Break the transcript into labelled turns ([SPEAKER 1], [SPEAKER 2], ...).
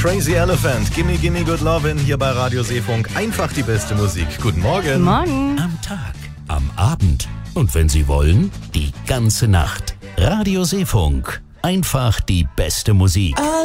[SPEAKER 1] Crazy Elephant, Gimme Gimme Good Lovin' hier bei Radio Seefunk. Einfach die beste Musik. Guten Morgen.
[SPEAKER 2] Morgen.
[SPEAKER 3] Am Tag, am Abend und wenn Sie wollen, die ganze Nacht. Radio Seefunk. Einfach die beste Musik.